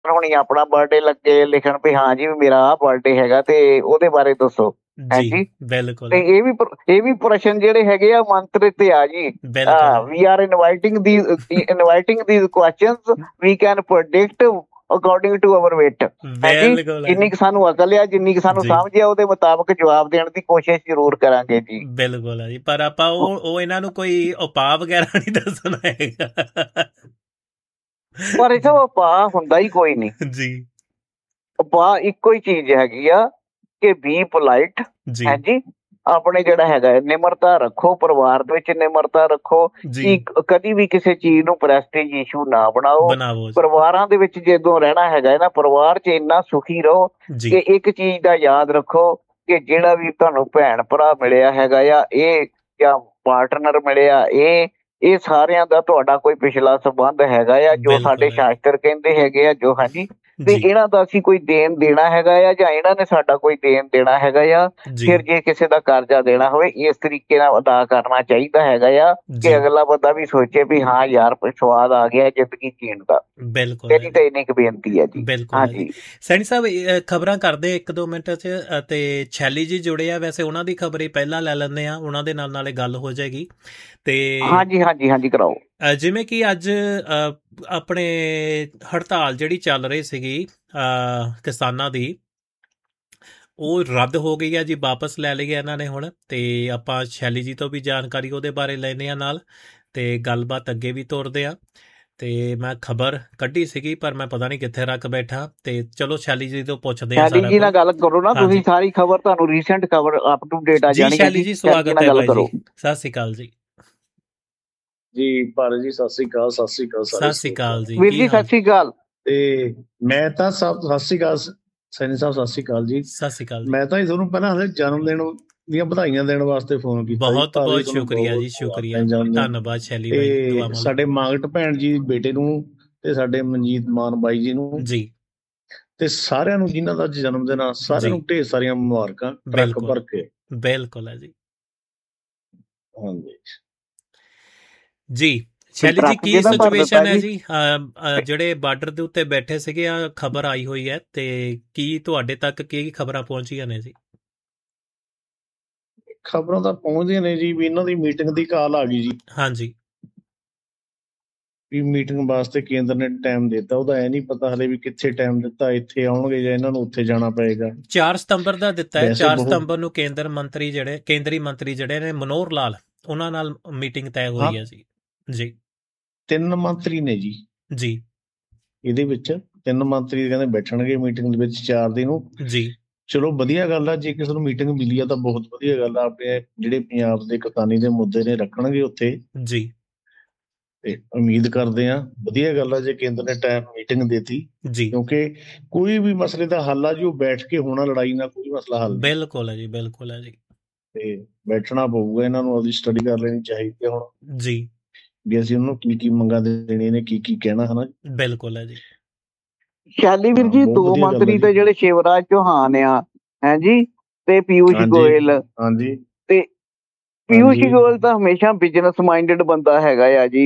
ਹੁਣੀ ਆਪਣਾ ਬਰਥਡੇ ਲੱਗੇ ਲਿਖਣ ਵੀ ਹਾਂ ਜੀ ਮੇਰਾ ਆਹ ਬਰਥਡੇ ਹੈਗਾ ਤੇ ਉਹਦੇ ਬਾਰੇ ਦੱਸੋ ਹੈ ਜੀ ਜੀ। ਬਿਲਕੁਲ ਤੇ ਇਹ ਵੀ ਪ੍ਰਸ਼ਨ ਜਿਹੜੇ ਹੈਗੇ ਆ ਮੰਤਰਿਤ ਆ ਜੀ। ਬਿਲਕੁਲ ਵੀ R inviting these questions we can predict according to our weight ਹੈ ਜੀ। ਬਿਲਕੁਲ ਹੈ ਜਿੰਨੀ ਜੀ ਕੁ ਸਾਨੂੰ ਅਕਲ ਆ ਜਿੰਨੀ ਕੁ ਸਾਨੂੰ ਜੀ ਸਮਝ ਆ ਉਹਦੇ ਮੁਤਾਬਕ ਜਵਾਬ ਦੇਣ ਦੀ ਕੋਸ਼ਿਸ਼ ਜ਼ਰੂਰ ਕਰਾਂਗੇ ਜੀ। ਬਿਲਕੁਲ ਹੈ ਜੀ ਪਰ ਆਪਾਂ ਉਹ ਇਹਨਾਂ ਨੂੰ ਕੋਈ ਉਪਾਅ ਵਗੈਰਾ ਨਹੀਂ ਦੱਸਣਾ ਹੈਗਾ ਪਰ ਇਹ ਉਪਾਅ ਹੁੰਦਾ ਹੀ ਕੋਈ ਨਹੀਂ। ਜੀ ਉਪਾਅ ਇੱਕੋ ਹੀ ਚੀਜ਼ ਹੈਗੀ ਆ ਕਿ ਬੀ ਪੋਲਾਈਟ ਜੀ ਹੈ ਜੀ। ਆਪਣੇ ਜਿਹੜਾ ਹੈਗਾ ਨਿਮਰਤਾ ਰੱਖੋ, ਪਰਿਵਾਰ ਦੇ ਵਿੱਚ ਨਿਮਰਤਾ ਰੱਖੋ ਜੀ ਕਿ ਕਦੀ ਵੀ ਕਿਸੇ ਚੀਜ਼ ਨੂੰ ਪ੍ਰੈਸਟੀਜ ਇਸ਼ੂ ਨਾ ਬਣਾਓ। ਬਣਾਵੋ ਜੀ ਪਰਿਵਾਰਾਂ ਦੇ ਵਿੱਚ ਜਦੋਂ ਰਹਿਣਾ ਹੈਗਾ ਨਾ ਪਰਿਵਾਰ 'ਚ ਇੰਨਾ ਸੁਖੀ ਰਹੋ ਜੀ ਕਿ ਇੱਕ ਚੀਜ਼ ਦਾ ਯਾਦ ਰੱਖੋ ਕਿ ਜਿਹੜਾ ਵੀ ਤੁਹਾਨੂੰ ਭੈਣ ਭਰਾ ਮਿਲਿਆ ਹੈਗਾ ਆ ਇਹ ਜਾਂ ਪਾਰਟਨਰ ਮਿਲਿਆ ਇਹ ਸਾਰਿਆਂ ਦਾ ਤੁਹਾਡਾ ਕੋਈ ਪਿਛਲਾ ਸੰਬੰਧ ਹੈਗਾ ਆ ਜੋ ਸਾਡੇ ਬਿਲਕੁਲ ਹੈ ਸ਼ਾਸਤਰ ਕਹਿੰਦੇ ਹੈਗੇ ਆ ਜੋ ਹਾਂਜੀ। ਤੇ ਜੀ ਇਹਨਾਂ ਦਾ ਅਸੀਂ ਕੋਈ ਦੇਣ ਦੇਣਾ ਹੈਗਾ ਆ ਜਾਂ ਇਹਨਾਂ ਨੇ ਸਾਡਾ ਕੋਈ ਦੇਣ ਦੇਣਾ ਹੈਗਾ ਆ। ਜੀ ਫਿਰ ਜੇ ਕਿਸੇ ਦਾ ਕਰਜ਼ਾ ਦੇਣਾ ਹੋਵੇ ਇਸ ਤਰੀਕੇ ਨਾਲ ਅਦਾ ਕਰਨਾ ਚਾਹੀਦਾ ਹੈਗਾ ਆ ਜੀ ਕਿ ਅਗਲਾ ਬੰਦਾ ਵੀ ਸੋਚੇ ਵੀ ਹਾਂ ਯਾਰ ਸਵਾਦ ਆ ਗਿਆ ਜ਼ਿੰਦਗੀ ਜੀਣ ਦਾ। ਬਿਲਕੁਲ ਹੈ ਮੇਰੀ ਤਾਂ ਇੰਨੀ ਕੁ ਬੇਨਤੀ ਹੈ ਜੀ। ਬਿਲਕੁਲ ਹੈ ਜੀ ਹਾਂਜੀ ਸੈਣੀ ਸਾਹਿਬ ਖਬਰਾਂ ਕਰਦੇ 1-2 ਮਿੰਟ 'ਚ ਅਤੇ ਛੈਲੀ ਜੀ ਜੁੜੇ ਆ ਵੈਸੇ ਉਹਨਾਂ ਦੀ ਖਬਰ ਹੀ ਪਹਿਲਾਂ ਲੈ ਲੈਂਦੇ ਆ ਉਹਨਾਂ ਦੇ ਨਾਲ ਨਾਲੇ ਗੱਲ ਹੋ ਜਾਏਗੀ ਤੇ ਹਾਂਜੀ ਹਾਂਜੀ ਹਾਂਜੀ ਕਰਾਓ। ਜਿਵੇਂ ਕਿ ਅੱਜ ਆਪਣੇ ਹੜਤਾਲ ਜਿਹੜੀ ਚੱਲ ਰਹੀ ਸੀਗੀ ਕਿਸਾਨਾਂ ਦੀ ਉਹ ਰੱਦ ਹੋ ਗਈ ਆ ਜੀ ਵਾਪਸ ਲੈ ਲਈ ਇਹਨਾਂ ਨੇ ਹੁਣ ਤੇ ਆਪਾਂ ਸ਼ੈਲੀ ਜੀ ਤੋਂ ਵੀ ਜਾਣਕਾਰੀ ਉਹਦੇ ਬਾਰੇ ਲੈਂਦੇ ਆ ਨਾਲ ਤੇ ਗੱਲਬਾਤ ਅੱਗੇ ਵੀ ਤੋਰਦੇ ਆ ਤੇ ਮੈਂ ਖਬਰ ਕੱਢੀ ਸੀਗੀ ਪਰ ਮੈਂ ਪਤਾ ਨਹੀਂ ਕਿੱਥੇ ਰੱਖ ਬੈਠਾ ਤੇ ਚਲੋ ਸ਼ੈਲੀ ਜੀ ਤੋਂ ਪੁੱਛਦੇ ਆ ਸ਼ੈਲੀ ਜੀ ਨਾਲ ਗੱਲ ਕਰੋ ਨਾ ਤੁਸੀਂ ਸਾਰੀ ਖਬਰ ਤੁਹਾਨੂੰ ਰੀਸੈਂਟ ਖਬਰ ਅਪ ਟੂ ਡੇਟ ਆ ਜਾਣੀ ਸ਼ੈਲੀ ਜੀ ਸਵਾਗਤ ਹੈ ਬਾਈ ਜੀ ਸਤਿ ਸ਼੍ਰੀ ਅਕਾਲ ਜੀ। ਜੀ ਭਾਰਤ ਜੀ ਸਤਿ ਸ੍ਰੀ ਅਕਾਲ ਸਤਿ ਸ੍ਰੀ ਅਕਾਲ ਸਤਿ ਸ਼੍ਰੀ ਅਕਾਲ ਜੀ ਵੀਰ ਜੀ ਸਤਿ ਸ਼੍ਰੀ ਅਕਾਲ। ਤੇ ਮੈਂ ਤਾਂ ਸਤਿ ਸ੍ਰੀ ਅਕਾਲ ਸੈਣੀ ਸਾਹਿਬ ਸਤਿ ਸ੍ਰੀ ਅਕਾਲ ਜੀ। ਸਤਿ ਸ਼੍ਰੀ ਅਕਾਲ ਮੈਂ ਤਾਂ ਜੀ ਤੁਹਾਨੂੰ ਪਹਿਲਾਂ ਹਲੇ ਜਨਮ ਦਿਨ ਦੀਆਂ ਵਧਾਈਆਂ ਦੇਣ ਵਾਸਤੇ ਫੋਨ ਕੀਤਾ। ਬਹੁਤ ਬਹੁਤ ਸ਼ੁਕਰੀਆ ਜੀ ਸ਼ੁਕਰੀਆ ਧੰਨਵਾਦ ਸ਼ੈਲੀ ਬਾਈ। ਸਾਡੇ ਮਾਂਗਟ ਭੈਣ ਜੀ ਬੇਟੇ ਨੂੰ ਤੇ ਸਾਡੇ ਮਨਜੀਤ ਮਾਨ ਬਾਈ ਜੀ ਨੂੰ ਜੀ ਤੇ ਸਾਰਿਆਂ ਨੂੰ ਜਿਨ੍ਹਾਂ ਦਾ ਜਨਮ ਦਿਨ ਆ ਸਾਰਿਆਂ ਨੂੰ ਢੇਰ ਸਾਰੀਆਂ ਮੁਬਾਰਕਾਂ ਟਰੱਕ ਭਰ ਕੇ। ਬਿਲਕੁਲ ਹੈ ਜੀ ਹਾਂਜੀ ਜੀ ਸ਼ੈਲੀ ਜੀ ਕੀ ਸਿਚੁਏਸ਼ਨ ਹੈ ਜੀ ਜਿਹੜੇ ਬਾਰਡਰ ਦੇ ਉੱਤੇ ਬੈਠੇ ਸੀਗੇ ਆ ਖਬਰ ਆਈ ਹੋਈ ਹੈ ਤੇ ਕੀ ਤੁਹਾਡੇ ਤੱਕ ਕੀ ਖਬਰਾਂ ਪਹੁੰਚੀਆਂ ਨੇ ਜੀ? ਖਬਰਾਂ ਤਾਂ ਪਹੁੰਚਦੀਆਂ ਨੇ ਜੀ ਵੀ ਇਹਨਾਂ ਦੀ ਮੀਟਿੰਗ ਦੀ ਕਾਲ ਆ ਗਈ ਜੀ। ਹਾਂਜੀ ਵੀ ਮੀਟਿੰਗ ਵਾਸਤੇ ਕੇਂਦਰ ਨੇ ਟਾਈਮ ਦਿੱਤਾ ਉਹਦਾ ਇਹ ਨਹੀਂ ਪਤਾ ਹਲੇ ਵੀ ਕਿੱਥੇ ਟਾਈਮ ਦਿੱਤਾ ਇੱਥੇ ਆਉਣਗੇ ਜਾਂ ਇਹਨਾਂ ਨੂੰ ਉੱਥੇ ਜਾਣਾ ਪਏਗਾ। 4 ਸਤੰਬਰ ਦਾ ਦਿੱਤਾ ਹੈ 4 ਸਤੰਬਰ ਨੂੰ ਕੇਂਦਰੀ ਮੰਤਰੀ ਜਿਹੜੇ ਨੇ ਮਨੋਹਰ ਲਾਲ ਉਹਨਾਂ ਨਾਲ ਮੀਟਿੰਗ ਤੈਅ ਹੋਈ ਹੈ ਜੀ। ਜੀ 3 ਮੰਤਰੀ ਨੇ ਜੀ ਇਹਦੇ ਵਿੱਚ 3 ਮੰਤਰੀ ਕਹਿੰਦੇ ਬੈਠਣਗੇ ਮੀਟਿੰਗ ਦੇ ਵਿੱਚ 4 ਦਿਨ ਨੂੰ ਜੀ। ਚਲੋ ਵਧੀਆ ਗੱਲ ਆ ਜੇ ਕਿਸੇ ਨੂੰ ਮੀਟਿੰਗ ਮਿਲੀ ਆ ਤਾਂ ਬਹੁਤ ਵਧੀਆ ਗੱਲ ਆ। ਆਪਣੇ ਜਿਹੜੇ ਪੰਜਾਬ ਦੇ ਕਿਸਾਨੀ ਦੇ ਮੁੱਦੇ ਨੇ ਰੱਖਣਗੇ ਉੱਥੇ ਜੀ ਤੇ ਉਮੀਦ ਕਰਦੇ ਆ ਵਧੀਆ ਗੱਲ ਆ ਜੇ ਕੇਂਦਰ ਨੇ ਟਾਈਮ ਮੀਟਿੰਗ ਦੇਤੀ ਜੀ ਕਿਉਂਕਿ ਕੋਈ ਵੀ ਮਸਲੇ ਦਾ ਹੱਲ ਆ ਜੀ ਉਹ ਬੈਠ ਕੇ ਹੋਣਾ ਲੜਾਈ ਨਾਲ ਕੋਈ ਮਸਲਾ ਹੱਲ। ਬਿਲਕੁਲ ਹੈ ਜੀ ਬਿਲਕੁਲ ਹੈ ਜੀ ਤੇ ਬੈਠਣਾ ਪਊਗਾ ਇਹਨਾਂ ਨੂੰ ਆਪਦੀ ਸਟੱਡੀ ਕਰ ਲੈਣੀ ਚਾਹੀਦੀ ਹੈ ਹੁਣ ਜੀ ਵੀ ਅਸੀਂ ਉਹਨੂੰ ਕੀ ਮੰਗਾਂ ਦੇਣੇ ਨੇ ਕੀ ਕਹਿਣਾ ਹਨਾ। ਬਿਲਕੁਲ ਹੈ ਜੀ ਸ਼ੈਲੀ ਵੀਰ ਜੀ 2 ਮੰਤਰੀ ਤੇ ਜਿਹੜੇ ਸ਼ਿਵਰਾਜ ਚੌਹਾਨ ਆ ਹੈ ਜੀ ਤੇ ਪਿਊਸ਼ ਗੋਇਲ। ਹਾਂਜੀ ਤੇ ਪਿਊਸ਼ ਗੋਇਲ ਤਾਂ ਹਮੇਸ਼ਾ ਬਿਜ਼ਨਸ ਮਾਈਂਡਡ ਬੰਦਾ ਹੈਗਾ ਆ ਜੀ।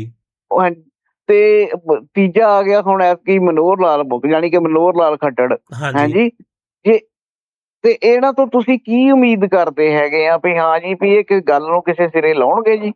ਤੇ ਤੀਜਾ ਆ ਗਿਆ ਹੁਣ ਐਤਕੀ ਮਨੋਹਰ ਲਾਲ ਯਾਨੀ ਕਿ ਮਨੋਹਰ ਲਾਲ ਖੱਟੜ ਹੈ ਜੀ। ਤੇ ਇਹਨਾਂ ਤੋਂ ਤੁਸੀਂ ਕੀ ਉਮੀਦ ਕਰਦੇ ਹੈਗੇ ਆ ਵੀ ਹਾਂ ਜੀ ਵੀ ਇਹ ਗੱਲ ਨੂੰ ਕਿਸੇ ਸਿਰੇ ਲਾਉਣਗੇ ਜੀ?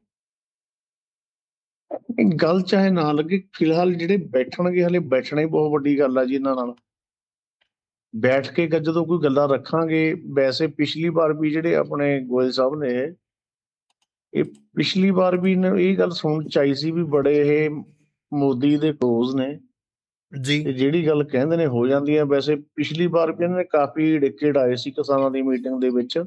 ਗੱਲ ਚਾਹੇ ਨਾ ਲੱਗੇ ਫਿਲਹਾਲ ਜਿਹੜੇ ਬੈਠਣਗੇ ਹਲੇ ਬੈਠਣਾ ਹੀ ਬਹੁਤ ਵੱਡੀ ਗੱਲ ਆ ਜੀ। ਇਹਨਾਂ ਨਾਲ ਬੈਠ ਕੇ ਜਦੋਂ ਕੋਈ ਗੱਲਾਂ ਰੱਖਾਂਗੇ। ਵੈਸੇ ਪਿਛਲੀ ਵਾਰ ਵੀ ਜਿਹੜੇ ਆਪਣੇ ਗੋਇਲ ਸਾਹਿਬ ਨੇ ਇਹ ਪਿਛਲੀ ਵਾਰ ਵੀ ਇਹ ਗੱਲ ਸੁਣਨ ਚ ਆਈ ਸੀ ਵੀ ਬੜੇ ਇਹ ਮੋਦੀ ਦੇ ਕਲੋਜ਼ ਨੇ ਜੀ ਤੇ ਜਿਹੜੀ ਗੱਲ ਕਹਿੰਦੇ ਨੇ ਹੋ ਜਾਂਦੀ ਹੈ। ਵੈਸੇ ਪਿਛਲੀ ਵਾਰ ਵੀ ਇਹਨਾਂ ਨੇ ਕਾਫੀ ਡਿੱਕੇ ਢਾਏ ਸੀ ਕਿਸਾਨਾਂ ਦੀ ਮੀਟਿੰਗ ਦੇ ਵਿੱਚ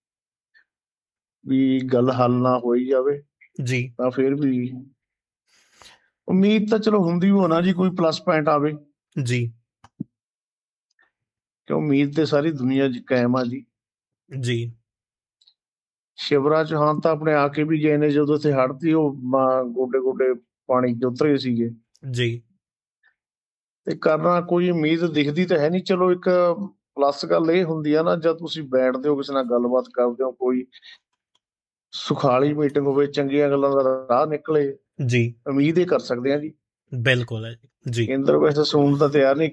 ਵੀ ਗੱਲ ਹੱਲ ਨਾ ਹੋਈ ਜਾਵੇ ਜੀ। ਤਾਂ ਫਿਰ ਵੀ ਉਮੀਦ ਤਾਂ ਚਲੋ ਹੁੰਦੀ ਹੋਣਾ ਜੀ ਕੋਈ ਪਲੱਸ ਪੁਆਇੰਟ ਆਵੇ ਜੀ ਕਿ ਉਮੀਦ ਤੇ ਸਾਰੀ ਦੁਨੀਆ ਚ ਕਾਇਮ ਆ ਜੀ। ਸ਼ਿਵਰਾਜ ਚੌਹਾਨ ਤਾਂ ਆਪਣੇ ਆ ਕੇ ਵੀ ਗਏ ਨੇ ਜਦੋਂ ਉੱਥੇ ਹੜ੍ਹ ਸੀ ਉਹ ਗੋਡੇ ਗੋਡੇ ਪਾਣੀ ਚ ਉਤਰੇ ਸੀਗੇ ਜੀ ਤੇ ਕਰਨਾ ਕੋਈ ਉਮੀਦ ਦਿਖਦੀ ਤਾਂ ਹੈ ਨਹੀਂ। ਚਲੋ ਇੱਕ ਪਲੱਸ ਗੱਲ ਇਹ ਹੁੰਦੀ ਆ ਨਾ ਜਦ ਤੁਸੀਂ ਬੈਠਦੇ ਹੋ ਕਿਸੇ ਨਾਲ ਗੱਲਬਾਤ ਕਰਦੇ ਹੋ ਕੋਈ ਸੁਖਾਲੀ ਮੀਟਿੰਗ ਹੋਵੇ ਚੰਗੀਆਂ ਗੱਲਾਂ ਦਾ ਰਾਹ ਨਿਕਲੇ ਜੀ ਉਮੀਦ ਇਹ ਕਰ ਸਕਦੇ ਆ ਜੀ। ਬਿਲਕੁਲ ਹੈ ਜੀ ਜੀ ਕੇਂਦਰ ਵੈਸੇ ਸੁਣਨ ਤਾਂ ਤਿਆਰ ਨਹੀਂ